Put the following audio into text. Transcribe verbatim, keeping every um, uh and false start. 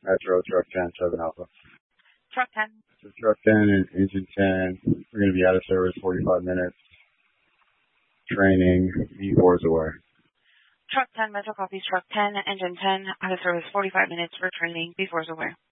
Metro, Truck ten, seven Alpha. Truck ten. So Truck ten and Engine ten, we're going to be out of service forty-five minutes. Training, V four is away. Truck ten, Metro copies Truck ten, Engine ten, out of service forty-five minutes for training, V four is aware.